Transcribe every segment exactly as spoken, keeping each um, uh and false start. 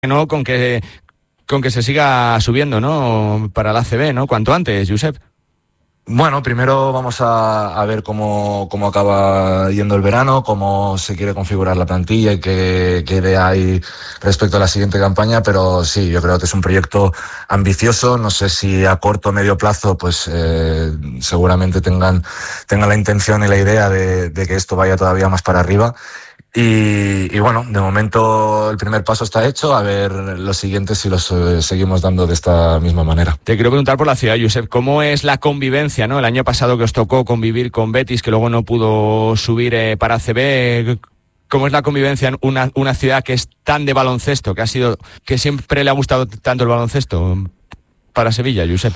¿no? Con que, con que se siga subiendo, ¿no? Para la A C B, ¿no? Cuanto antes, Josep. Bueno, primero vamos a, a ver cómo, cómo acaba yendo el verano, cómo se quiere configurar la plantilla y qué, qué idea hay respecto a la siguiente campaña, pero sí, yo creo que es un proyecto ambicioso. No sé si a corto o medio plazo, pues eh, seguramente tengan, tengan la intención y la idea de, de que esto vaya todavía más para arriba. Y, y bueno, de momento el primer paso está hecho, a ver los siguientes si los eh, seguimos dando de esta misma manera. Te quiero preguntar por la ciudad, Josep, ¿cómo es la convivencia, ¿no? El año pasado que os tocó convivir con Betis, que luego no pudo subir eh, para A C B, ¿cómo es la convivencia en una, una ciudad que es tan de baloncesto, que ha sido, que siempre le ha gustado tanto el baloncesto para Sevilla, Josep?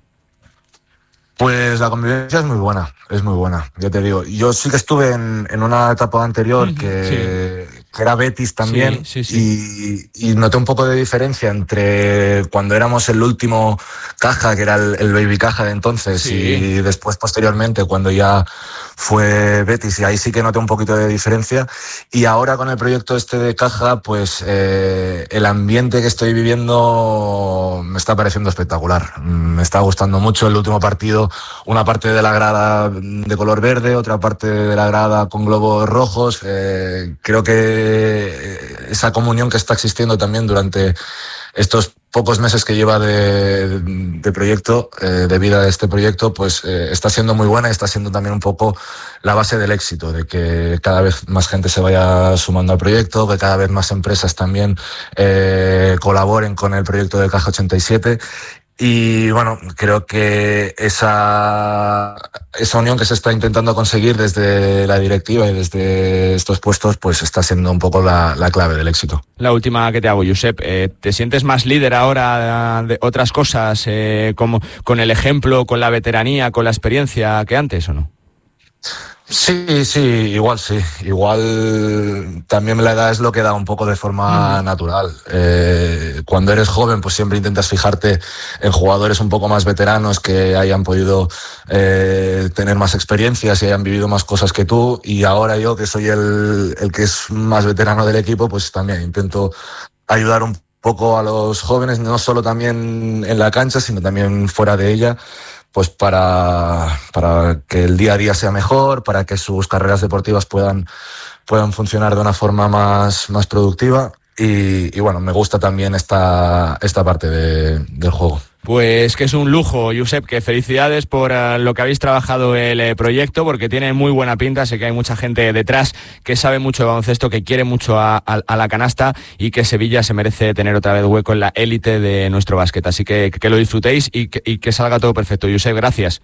Pues la convivencia es muy buena, es muy buena, ya te digo. Yo sí que estuve en, en una etapa anterior que, sí. que era Betis también, sí, sí, sí. Y, y noté un poco de diferencia entre cuando éramos el último Caja, que era el, el Baby Caja de entonces, sí. y después posteriormente cuando ya fue Betis, y ahí sí que noté un poquito de diferencia. Y ahora con el proyecto este de Caja, pues eh, el ambiente que estoy viviendo me está pareciendo espectacular. Me está gustando mucho. El último partido, una parte de la grada de color verde, otra parte de la grada con globos rojos. Eh, creo que esa comunión que está existiendo también durante estos pocos meses que lleva de, de proyecto, eh, de vida de este proyecto, pues eh, está siendo muy buena y está siendo también un poco la base del éxito, de que cada vez más gente se vaya sumando al proyecto, que cada vez más empresas también eh, colaboren con el proyecto de Caja ochenta y siete. Y bueno, creo que esa, esa unión que se está intentando conseguir desde la directiva y desde estos puestos, pues está siendo un poco la, la clave del éxito. La última que te hago, Josep, eh, ¿te sientes más líder ahora de otras cosas, eh, como con el ejemplo, con la veteranía, con la experiencia que antes o no? Sí, sí, igual sí. Igual también la edad es lo que da un poco de forma mm. natural. Eh, cuando eres joven, pues siempre intentas fijarte en jugadores un poco más veteranos que hayan podido eh, tener más experiencias y hayan vivido más cosas que tú. Y ahora yo, que soy el, el que es más veterano del equipo, pues también intento ayudar un poco a los jóvenes, no solo también en la cancha, sino también fuera de ella, pues para, para que el día a día sea mejor, para que sus carreras deportivas puedan, puedan funcionar de una forma más, más productiva. Y, y bueno, me gusta también esta, esta parte de, del juego. Pues que es un lujo, Josep, que felicidades por uh, lo que habéis trabajado el eh, proyecto, porque tiene muy buena pinta. Sé que hay mucha gente detrás que sabe mucho de baloncesto, que quiere mucho a, a, a la canasta, y que Sevilla se merece tener otra vez hueco en la élite de nuestro básquet. Así que que lo disfrutéis y que, y que salga todo perfecto. Josep, gracias.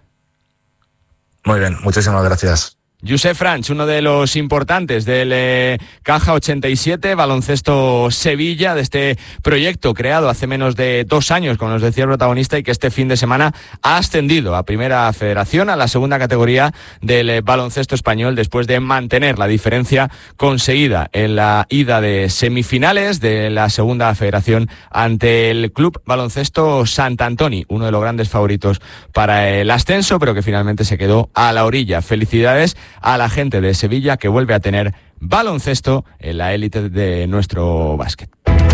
Muy bien, muchísimas gracias. Josep Franch, uno de los importantes del eh, Caja ochenta y siete, Baloncesto Sevilla, de este proyecto creado hace menos de dos años, como nos decía el protagonista, y que este fin de semana ha ascendido a Primera Federación, a la segunda categoría del eh, baloncesto español, después de mantener la diferencia conseguida en la ida de semifinales de la Segunda Federación ante el Club Baloncesto Sant Antoni, uno de los grandes favoritos para el ascenso, pero que finalmente se quedó a la orilla. Felicidades a la gente de Sevilla, que vuelve a tener baloncesto en la élite de nuestro básquet.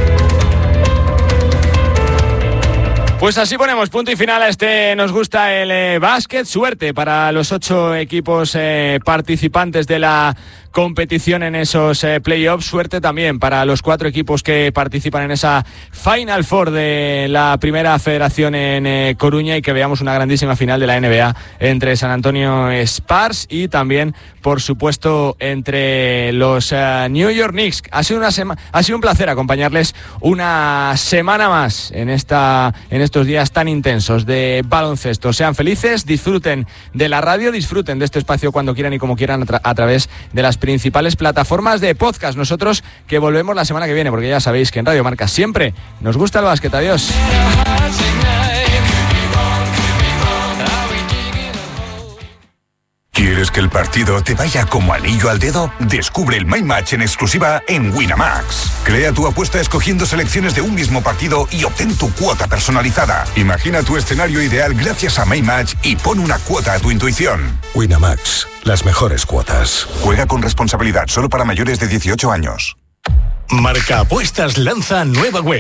Pues así ponemos punto y final a este Nos Gusta el eh, Básquet. Suerte para los ocho equipos eh, participantes de la competición en esos eh, playoffs. Suerte también para los cuatro equipos que participan en esa Final Four de la Primera Federación en eh, Coruña, y que veamos una grandísima final de la N B A entre San Antonio Spurs y también, por supuesto, entre los uh, New York Knicks. Ha sido una sema- ha sido un placer acompañarles una semana más en esta en estos días tan intensos de baloncesto. Sean felices, disfruten de la radio, disfruten de este espacio cuando quieran y como quieran a, tra- a través de las principales plataformas de podcast. Nosotros que volvemos la semana que viene, porque ya sabéis que en Radio Marca siempre nos gusta el básquet. Adiós. ¿Quieres que el partido te vaya como anillo al dedo? Descubre el My Match en exclusiva en Winamax. Crea tu apuesta escogiendo selecciones de un mismo partido y obtén tu cuota personalizada. Imagina tu escenario ideal gracias a My Match y pon una cuota a tu intuición. Winamax, las mejores cuotas. Juega con responsabilidad, solo para mayores de dieciocho años. Marca Apuestas lanza nueva web.